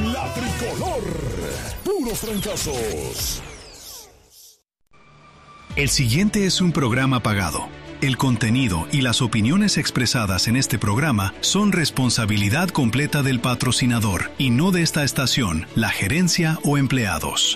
La Tricolor. Puros trancazos. El siguiente es un programa pagado. El contenido y las opiniones expresadas en este programa son responsabilidad completa del patrocinador y no de esta estación, la gerencia o empleados.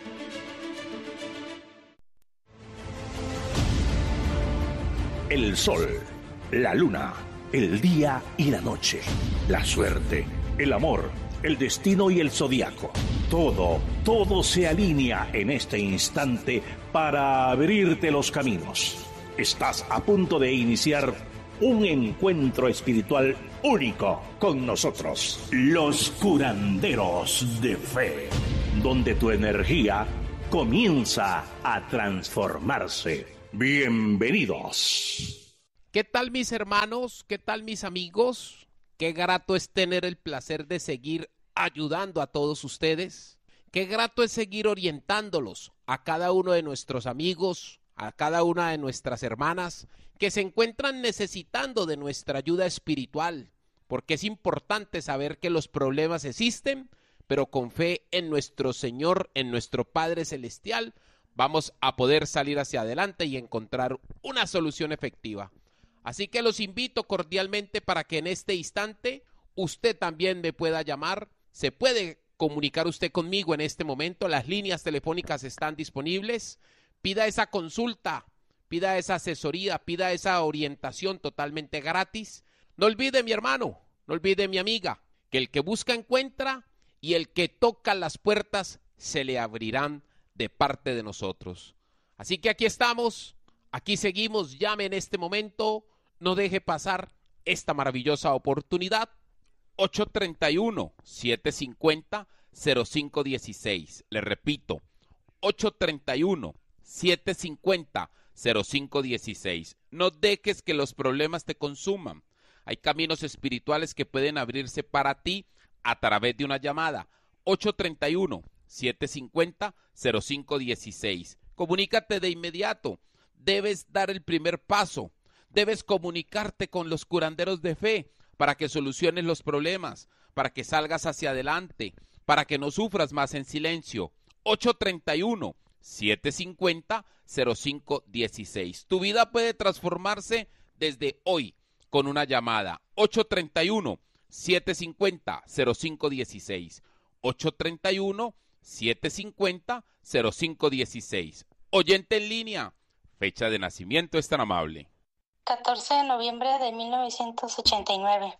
El sol, la luna, el día y la noche, la suerte, el amor, el destino y el zodiaco. Todo se alinea en este instante para abrirte los caminos. Estás a punto de iniciar un encuentro espiritual único con nosotros, los curanderos de fe, donde tu energía comienza a transformarse. Bienvenidos. ¿Qué tal, mis hermanos? ¿Qué tal, mis amigos? Qué grato es tener el placer de seguir ayudando a todos ustedes. Qué grato es seguir orientándolos a cada uno de nuestros amigos, a cada una de nuestras hermanas que se encuentran necesitando de nuestra ayuda espiritual, porque es importante saber que los problemas existen, pero con fe en nuestro Señor, en nuestro Padre Celestial, vamos a poder salir hacia adelante y encontrar una solución efectiva. Así que los invito cordialmente para que en este instante usted también me pueda llamar. Se puede comunicar usted conmigo en este momento. Las líneas telefónicas están disponibles. Pida esa consulta, pida esa asesoría, pida esa orientación totalmente gratis. No olvide, mi hermano, no olvide, mi amiga, que el que busca encuentra y el que toca las puertas se le abrirán de parte de nosotros. Así que aquí estamos, aquí seguimos. Llame en este momento, no deje pasar esta maravillosa oportunidad. 831-750-0516. Le repito, 831-750-0516. No dejes que los problemas te consuman. Hay caminos espirituales que pueden abrirse para ti a través de una llamada. 831-750-0516. Comunícate de inmediato. Debes dar el primer paso. Debes comunicarte con los curanderos de fe para que soluciones los problemas, para que salgas hacia adelante, para que no sufras más en silencio. 831-750-0516. Tu vida puede transformarse desde hoy con una llamada. 831-750-0516. 831-750-0516. Oyente en línea, fecha de nacimiento es tan amable. 14 de noviembre de 1989.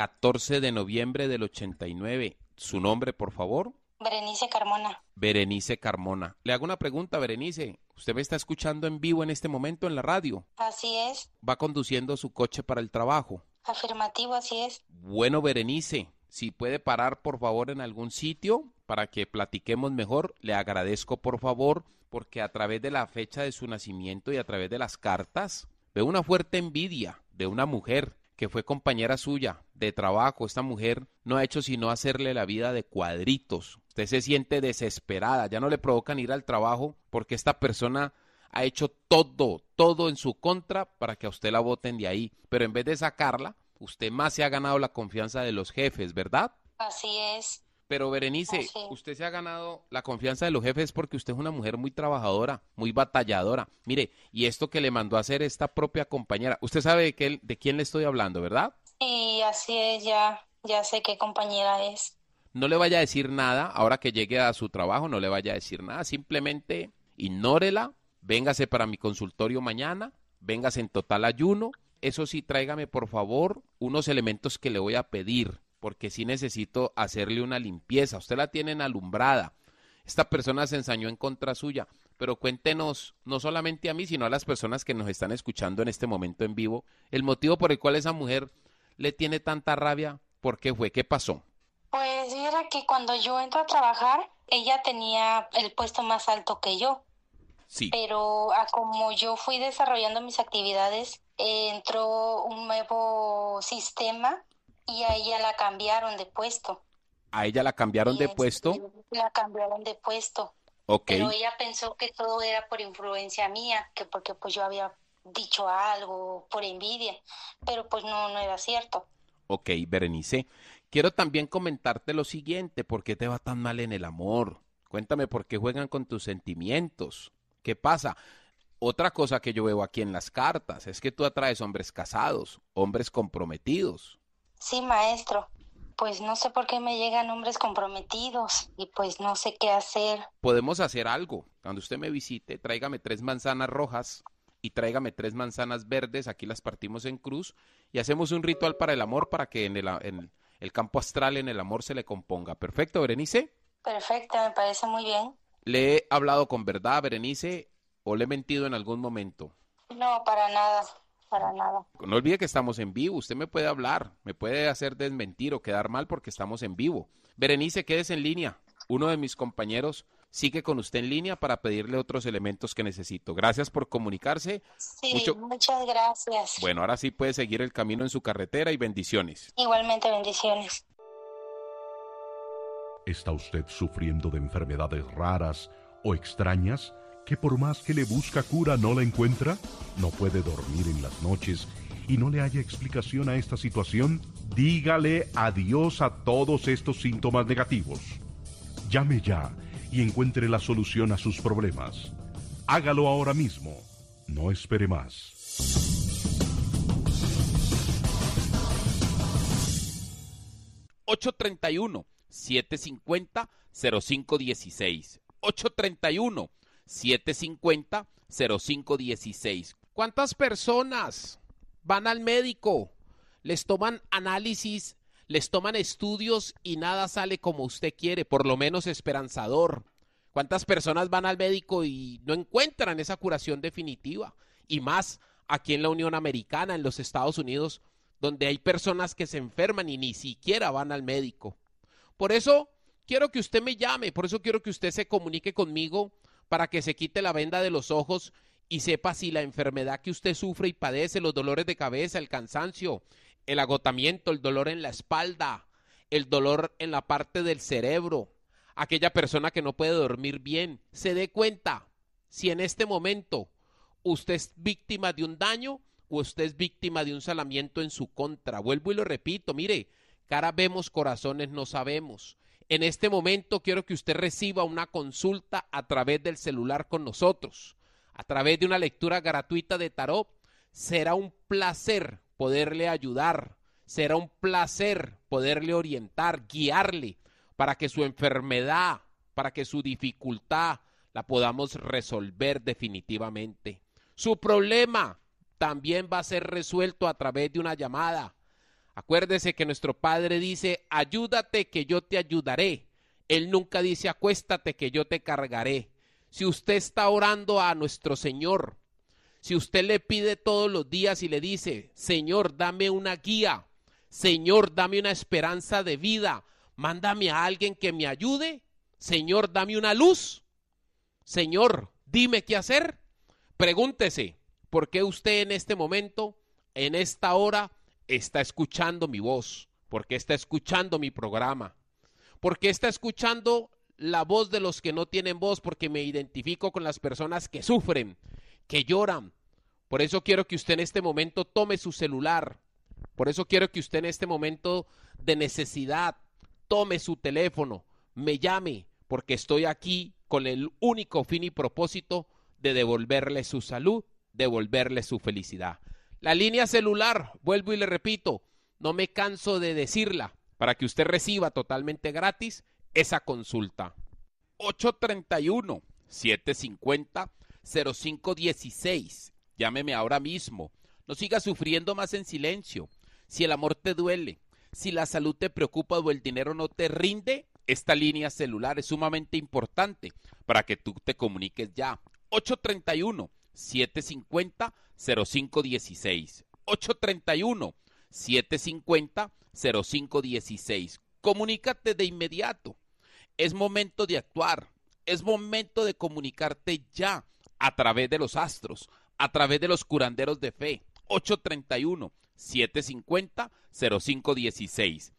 14 de noviembre del 89. ¿Su nombre, por favor? Berenice Carmona. Berenice Carmona. Le hago una pregunta, Berenice. ¿Usted me está escuchando en vivo en este momento en la radio? Así es. ¿Va conduciendo su coche para el trabajo? Afirmativo, así es. Bueno, Berenice, si puede parar, por favor, en algún sitio para que platiquemos mejor, le agradezco, por favor, porque a través de la fecha de su nacimiento y a través de las cartas, veo una fuerte envidia de una mujer que fue compañera suya de trabajo. Esta mujer no ha hecho sino hacerle la vida de cuadritos. Usted se siente desesperada, ya no le provocan ir al trabajo porque esta persona ha hecho todo en su contra para que a usted la voten de ahí. Pero en vez de sacarla, usted más se ha ganado la confianza de los jefes, ¿verdad? Así es. Pero Berenice, usted se ha ganado la confianza de los jefes porque usted es una mujer muy trabajadora, muy batalladora. Mire, y esto que le mandó a hacer esta propia compañera, usted sabe de quién le estoy hablando, ¿verdad? Sí, así es, ya sé qué compañera es. No le vaya a decir nada, ahora que llegue a su trabajo, no le vaya a decir nada, simplemente ignórela, véngase para mi consultorio mañana, véngase en total ayuno. Eso sí, tráigame por favor unos elementos que le voy a pedir, porque sí necesito hacerle una limpieza. Usted la tienen alumbrada. Esta persona se ensañó en contra suya, pero cuéntenos, no solamente a mí, sino a las personas que nos están escuchando en este momento en vivo, el motivo por el cual esa mujer le tiene tanta rabia. ¿Por qué fue? ¿Qué pasó? Pues mira que cuando yo entro a trabajar, ella tenía el puesto más alto que yo. Sí. Pero como yo fui desarrollando mis actividades, entró un nuevo sistema y a ella la cambiaron de puesto. ¿A ella la cambiaron de puesto? La cambiaron de puesto. Ok. Pero ella pensó que todo era por influencia mía, que porque pues yo había dicho algo por envidia, pero pues no era cierto. Ok, Berenice, Quiero también comentarte lo siguiente, ¿por qué te va tan mal en el amor? Cuéntame por qué juegan con tus sentimientos. ¿Qué pasa? Otra cosa que yo veo aquí en las cartas es que tú atraes hombres casados, hombres comprometidos. Sí, maestro. Pues no sé por qué me llegan hombres comprometidos y pues no sé qué hacer. Podemos hacer algo. Cuando usted me visite, tráigame 3 manzanas rojas y tráigame 3 manzanas verdes. Aquí las partimos en cruz y hacemos un ritual para el amor para que en el campo astral, en el amor, se le componga. ¿Perfecto, Berenice? Perfecto, me parece muy bien. ¿Le he hablado con verdad, Berenice, o le he mentido en algún momento? No, para nada, para nada. No olvide que estamos en vivo. Usted me puede hablar, me puede hacer desmentir o quedar mal porque estamos en vivo. Berenice, quédese en línea. Uno de mis compañeros sigue con usted en línea para pedirle otros elementos que necesito. Gracias por comunicarse. Sí, muchas gracias. Bueno, ahora sí puede seguir el camino en su carretera y bendiciones. Igualmente, bendiciones. ¿Está usted sufriendo de enfermedades raras o extrañas que por más que le busca cura no la encuentra? ¿No puede dormir en las noches y no le haya explicación a esta situación? Dígale adiós a todos estos síntomas negativos. Llame ya y encuentre la solución a sus problemas. Hágalo ahora mismo. No espere más. 831-750-0516. 831-750-0516. ¿Cuántas personas van al médico? Les toman análisis, les toman estudios y nada sale como usted quiere, por lo menos esperanzador. ¿Cuántas personas van al médico y no encuentran esa curación definitiva? Y más aquí en la Unión Americana, en los Estados Unidos, donde hay personas que se enferman y ni siquiera van al médico. Por eso quiero que usted me llame, por eso quiero que usted se comunique conmigo para que se quite la venda de los ojos y sepa si la enfermedad que usted sufre y padece, los dolores de cabeza, el cansancio, el agotamiento, el dolor en la espalda, el dolor en la parte del cerebro, aquella persona que no puede dormir bien, se dé cuenta si en este momento usted es víctima de un daño o usted es víctima de un salamiento en su contra. Vuelvo y lo repito, mire, cara vemos, corazones no sabemos. En este momento quiero que usted reciba una consulta a través del celular con nosotros, a través de una lectura gratuita de tarot. Será un placer poderle ayudar, será un placer poderle orientar, guiarle para que su enfermedad, para que su dificultad la podamos resolver definitivamente. Su problema también va a ser resuelto a través de una llamada. Acuérdese que nuestro Padre dice, ayúdate que yo te ayudaré. Él nunca dice, acuéstate que yo te cargaré. Si usted está orando a nuestro Señor, si usted le pide todos los días y le dice, Señor, dame una guía, Señor, dame una esperanza de vida, mándame a alguien que me ayude, Señor, dame una luz, Señor, dime qué hacer. Pregúntese, ¿por qué usted en este momento, en esta hora, está escuchando mi voz? ¿Por qué está escuchando mi programa? ¿Por qué está escuchando la voz de los que no tienen voz? Porque me identifico con las personas que sufren, que lloran. Por eso quiero que usted en este momento tome su celular. Por eso quiero que usted en este momento de necesidad tome su teléfono, me llame, porque estoy aquí con el único fin y propósito de devolverle su salud, devolverle su felicidad. La línea celular, vuelvo y le repito, no me canso de decirla, para que usted reciba totalmente gratis esa consulta. 831-750-0516. Llámeme ahora mismo. No siga sufriendo más en silencio. Si el amor te duele, si la salud te preocupa o el dinero no te rinde, esta línea celular es sumamente importante para que tú te comuniques ya. 831-750-0516. 831-750-0516. Comunícate de inmediato. Es momento de actuar. Es momento de comunicarte ya a través de los astros, a través de los curanderos de fe. 831-750-0516.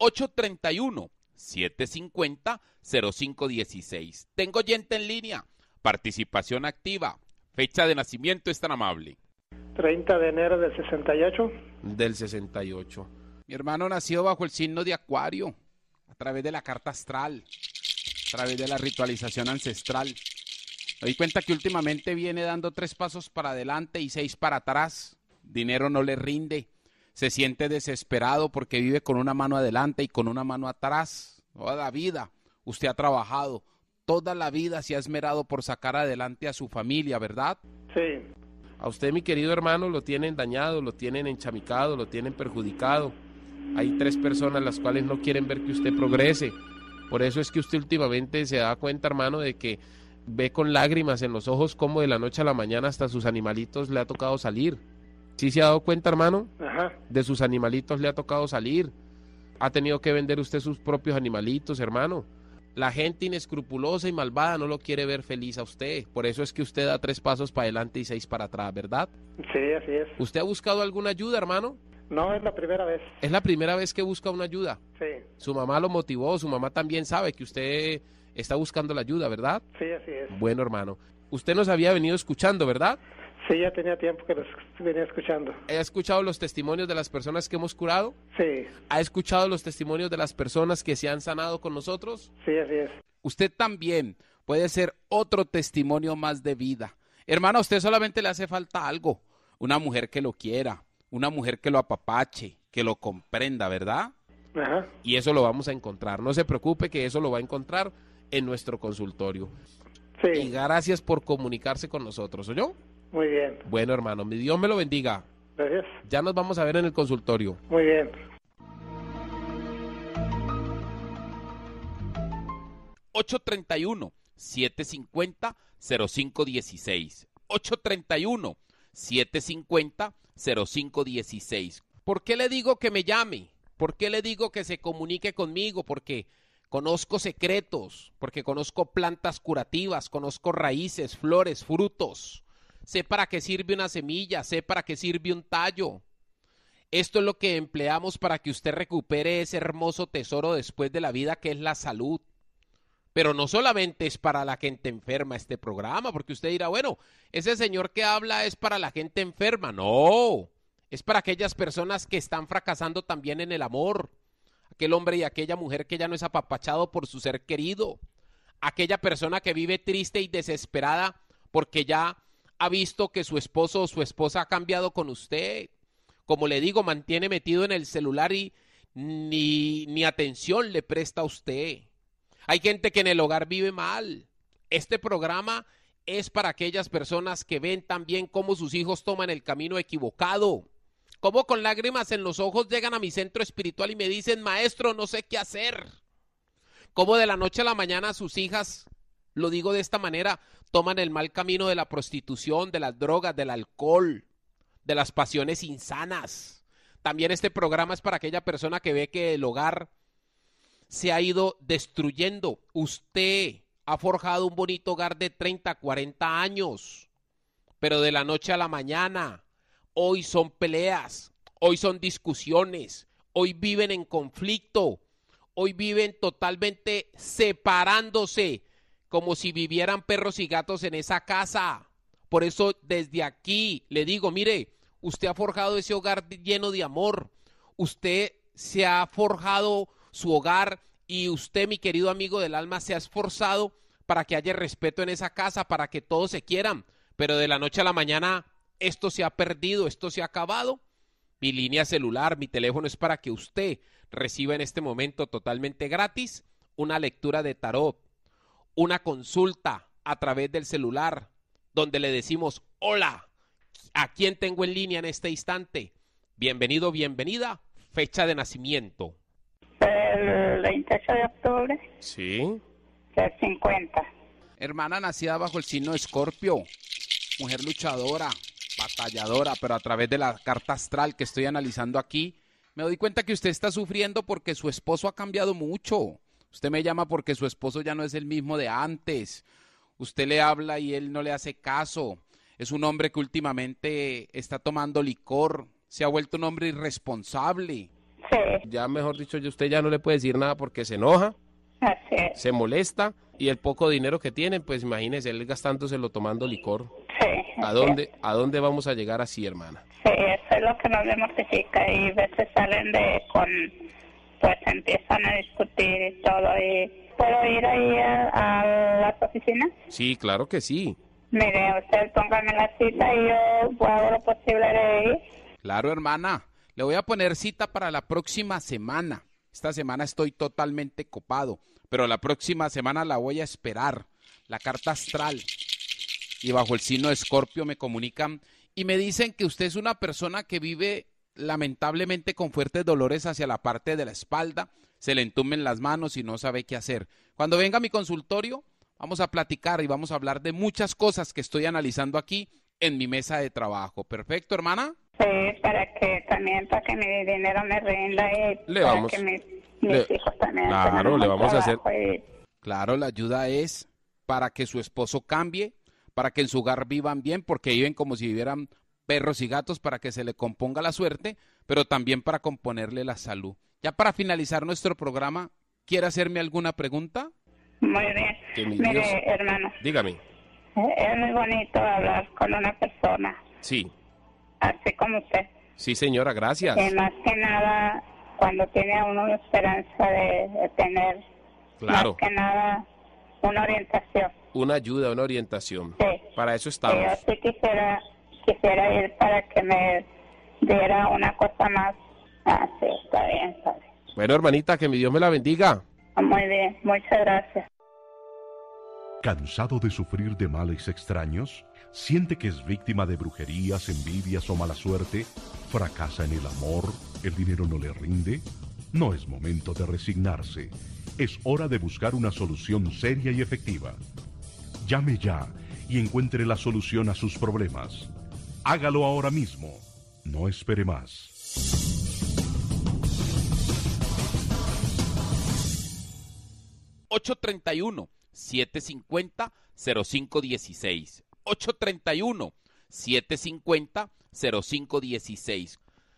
831-750-0516. Tengo oyente en línea. Participación activa. Fecha de nacimiento es tan amable. 30 de enero del 68. Del 68. Mi hermano nació bajo el signo de Acuario, a través de la carta astral, a través de la ritualización ancestral. Me doy cuenta que últimamente viene dando 3 pasos para adelante y 6 para atrás. Dinero no le rinde. Se siente desesperado porque vive con una mano adelante y con una mano atrás. Toda la vida usted ha trabajado, toda la vida se ha esmerado por sacar adelante a su familia, ¿verdad? Sí. A usted, mi querido hermano, lo tienen dañado, lo tienen enchamicado, lo tienen perjudicado. Hay 3 personas las cuales no quieren ver que usted progrese. Por eso es que usted últimamente se da cuenta, hermano, de que ve con lágrimas en los ojos como de la noche a la mañana hasta sus animalitos le ha tocado salir. ¿Sí se ha dado cuenta, hermano? Ajá. De sus animalitos le ha tocado salir. Ha tenido que vender usted sus propios animalitos, hermano. La gente inescrupulosa y malvada no lo quiere ver feliz a usted. Por eso es que usted da 3 pasos para adelante y 6 para atrás, ¿verdad? Sí, así es. ¿Usted ha buscado alguna ayuda, hermano? No, es la primera vez. Es la primera vez que busca una ayuda. Sí. Su mamá lo motivó, su mamá también sabe que usted está buscando la ayuda, ¿verdad? Sí, así es. Bueno, hermano. Usted nos había venido escuchando, ¿verdad? Sí, ya tenía tiempo que los venía escuchando. ¿Ha escuchado los testimonios de las personas que hemos curado? Sí. ¿Ha escuchado los testimonios de las personas que se han sanado con nosotros? Sí, así es. Usted también puede ser otro testimonio más de vida. Hermano, a usted solamente le hace falta algo. Una mujer que lo quiera, una mujer que lo apapache, que lo comprenda, ¿verdad? Ajá. Y eso lo vamos a encontrar. No se preocupe que eso lo va a encontrar en nuestro consultorio. Sí. Y gracias por comunicarse con nosotros, ¿oyó? Muy bien. Bueno, hermano, mi Dios me lo bendiga. Gracias. Ya nos vamos a ver en el consultorio. Muy bien. 831-750-0516. 831-750-0516. ¿Por qué le digo que me llame? ¿Por qué le digo que se comunique conmigo? Porque conozco secretos, porque conozco plantas curativas, conozco raíces, flores, frutos. Sé para qué sirve una semilla, sé para qué sirve un tallo. Esto es lo que empleamos para que usted recupere ese hermoso tesoro después de la vida que es la salud. Pero no solamente es para la gente enferma este programa, porque usted dirá, bueno, ese señor que habla es para la gente enferma. No, es para aquellas personas que están fracasando también en el amor. Aquel hombre y aquella mujer que ya no es apapachado por su ser querido. Aquella persona que vive triste y desesperada porque ya ha visto que su esposo o su esposa ha cambiado con usted. Como le digo, mantiene metido en el celular y ni atención le presta a usted. Hay gente que en el hogar vive mal. Este programa es para aquellas personas que ven también cómo sus hijos toman el camino equivocado. Cómo con lágrimas en los ojos llegan a mi centro espiritual y me dicen, maestro, no sé qué hacer. Cómo de la noche a la mañana sus hijas, lo digo de esta manera, toman el mal camino de la prostitución, de las drogas, del alcohol, de las pasiones insanas. También este programa es para aquella persona que ve que el hogar se ha ido destruyendo. Usted ha forjado un bonito hogar de 30, 40 años, pero de la noche a la mañana, hoy son peleas, hoy son discusiones, hoy viven en conflicto, hoy viven totalmente separándose, como si vivieran perros y gatos en esa casa. Por eso desde aquí le digo, mire, usted ha forjado ese hogar lleno de amor, usted se ha forjado su hogar y usted, mi querido amigo del alma, se ha esforzado para que haya respeto en esa casa, para que todos se quieran, pero de la noche a la mañana esto se ha perdido, esto se ha acabado. Mi línea celular, mi teléfono es para que usted reciba en este momento totalmente gratis una lectura de tarot, una consulta a través del celular, donde le decimos, hola, ¿a quién tengo en línea en este instante? Bienvenido, bienvenida, fecha de nacimiento. El 28 de octubre Sí. del 50. Hermana nacida bajo el signo de Escorpio, mujer luchadora, batalladora, pero a través de la carta astral que estoy analizando aquí, me doy cuenta que usted está sufriendo porque su esposo ha cambiado mucho. Usted me llama porque su esposo ya no es el mismo de antes. Usted le habla y él no le hace caso. Es un hombre que últimamente está tomando licor, se ha vuelto un hombre irresponsable. Sí, Ya mejor dicho, usted ya no le puede decir nada porque se enoja, así es. se molesta y el poco dinero que tienen, pues imagínese, él gastándoselo tomando licor. Sí. ¿A dónde vamos a llegar así, hermana? Sí, eso es es lo que no le mortifica, y a veces salen pues empiezan a discutir y todo. Y ¿puedo ir ahí a las oficinas? Sí, claro que sí. Mire, usted póngame la cita y yo hago lo posible de ir. Claro, hermana. Le voy a poner cita para la próxima semana. Esta semana estoy totalmente copado, pero la próxima semana la voy a esperar. La carta astral y bajo el signo de Escorpio me comunican y me dicen que usted es una persona que vive lamentablemente con fuertes dolores hacia la parte de la espalda, se le entumen las manos y no sabe qué hacer. Cuando venga a mi consultorio, vamos a platicar y vamos a hablar de muchas cosas que estoy analizando aquí en mi mesa de trabajo. ¿Perfecto, hermana? Sí, para que mi dinero me rinda y que mis hijos también. Claro, le vamos a hacer. Claro, la ayuda es para que su esposo cambie, para que en su hogar vivan bien, porque viven como si vivieran perros y gatos, para que se le componga la suerte, pero también para componerle la salud. Ya para finalizar nuestro programa, ¿quiere hacerme alguna pregunta? Muy bien. Mire, hermano. Dígame. Es muy bonito hablar con una persona. Sí. Así como usted. Sí, señora, gracias. Y más que nada, cuando tiene a uno la esperanza de tener, claro, más que nada, una orientación. Una ayuda, una orientación. Sí. Para eso estamos. Yo sí quisiera ir para que me diera una cosa más. Ah, sí, está bien, está bien. Bueno, hermanita, que mi Dios me la bendiga. Muy bien, muchas gracias. ¿Cansado de sufrir de males extraños? ¿Siente que es víctima de brujerías, envidias o mala suerte? ¿Fracasa en el amor? ¿El dinero no le rinde? No es momento de resignarse. Es hora de buscar una solución seria y efectiva. Llame ya y encuentre la solución a sus problemas. Hágalo ahora mismo. No espere más. ...831-750-0516... 831-750-0516.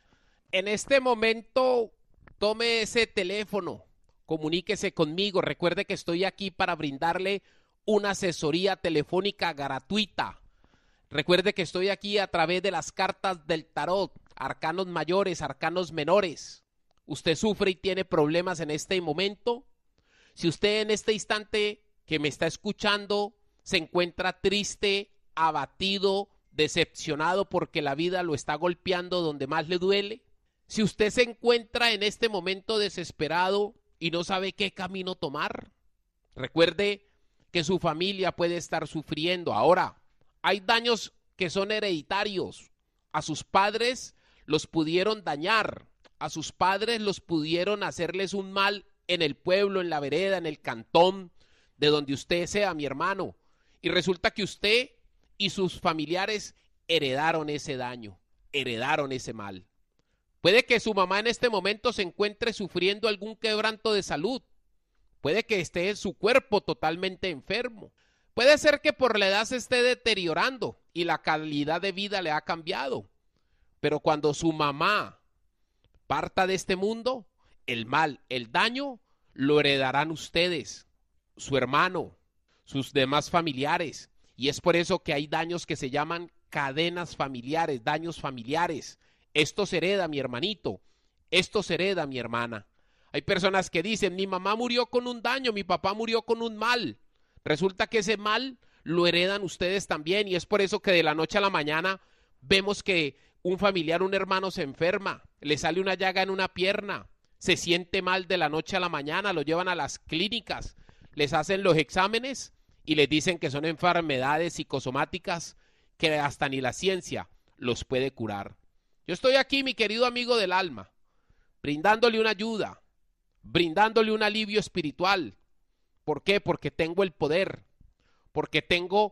En este momento, tome ese teléfono, comuníquese conmigo. Recuerde que estoy aquí para brindarle una asesoría telefónica gratuita. Recuerde que estoy aquí a través de las cartas del tarot, arcanos mayores, arcanos menores. ¿Usted sufre y tiene problemas en este momento? Si usted en este instante que me está escuchando se encuentra triste, abatido, decepcionado porque la vida lo está golpeando donde más le duele. Si usted se encuentra en este momento desesperado y no sabe qué camino tomar, recuerde que su familia puede estar sufriendo. Ahora, hay daños que son hereditarios. A sus padres los pudieron dañar, a sus padres los pudieron hacerles un mal en el pueblo, en la vereda, en el cantón, de donde usted sea, mi hermano. Y resulta que usted y sus familiares heredaron ese daño, heredaron ese mal. Puede que su mamá en este momento se encuentre sufriendo algún quebranto de salud. Puede que esté su cuerpo totalmente enfermo. Puede ser que por la edad se esté deteriorando y la calidad de vida le ha cambiado. Pero cuando su mamá parta de este mundo, el mal, el daño, lo heredarán ustedes, su hermano, sus demás familiares. Y es por eso que hay daños que se llaman cadenas familiares, daños familiares. Esto se hereda, mi hermanito, esto se hereda, mi hermana. Hay personas que dicen, mi mamá murió con un daño, mi papá murió con un mal. Resulta que ese mal lo heredan ustedes también, y es por eso que de la noche a la mañana vemos que un familiar, un hermano se enferma, le sale una llaga en una pierna, se siente mal de la noche a la mañana, lo llevan a las clínicas, les hacen los exámenes y les dicen que son enfermedades psicosomáticas que hasta ni la ciencia los puede curar. Yo estoy aquí, mi querido amigo del alma, brindándole una ayuda, brindándole un alivio espiritual. ¿Por qué? Porque tengo el poder, porque tengo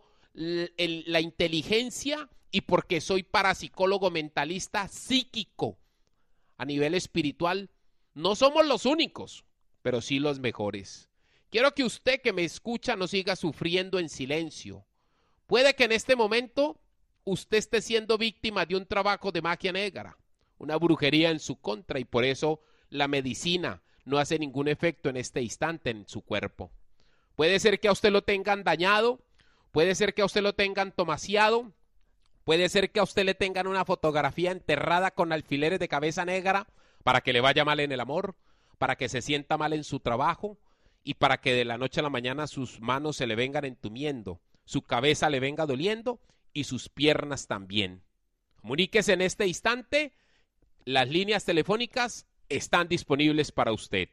la inteligencia y porque soy parapsicólogo mentalista psíquico. A nivel espiritual, no somos los únicos, pero sí los mejores. Quiero que usted que me escucha no siga sufriendo en silencio. Puede que en este momento usted esté siendo víctima de un trabajo de magia negra, una brujería en su contra, y por eso la medicina no hace ningún efecto en este instante en su cuerpo. Puede ser que a usted lo tengan dañado, puede ser que a usted lo tengan tomasiado, Puede ser que a usted le tengan una fotografía enterrada con alfileres de cabeza negra para que le vaya mal en el amor, para que se sienta mal en su trabajo y para que de la noche a la mañana sus manos se le vengan entumiendo, su cabeza le venga doliendo y sus piernas también. Comuníquese en este instante. Las líneas telefónicas están disponibles para usted.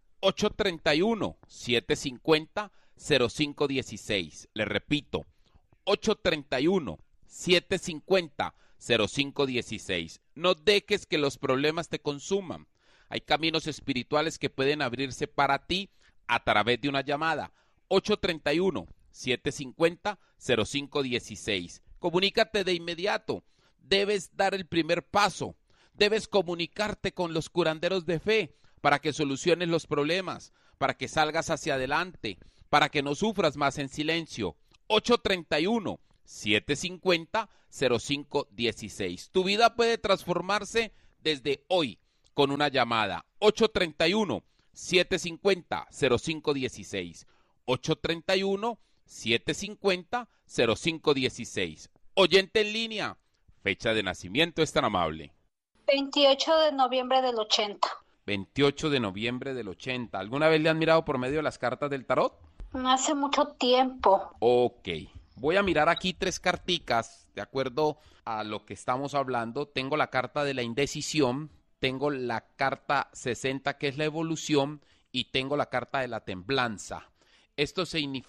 831-750-0516. Le repito, 831-750-0516. No dejes que los problemas te consuman. Hay caminos espirituales que pueden abrirse para ti a través de una llamada. 831-750-0516. Comunícate de inmediato. Debes dar el primer paso. Debes comunicarte con los curanderos de fe para que soluciones los problemas, para que salgas hacia adelante, para que no sufras más en silencio. 831-750-0516. Tu vida puede transformarse desde hoy con una llamada. 831-750-0516. 831-750-0516. Oyente en línea. Fecha de nacimiento es tan amable. 28 de noviembre del 80. 28 de noviembre del 80. ¿Alguna vez le han mirado por medio de las cartas del tarot? Hace mucho tiempo. Ok. Voy a mirar aquí 3 carticas, de acuerdo a lo que estamos hablando. Tengo la carta de la indecisión, tengo la carta 60, que es la evolución, y tengo la carta de la templanza. Esto significa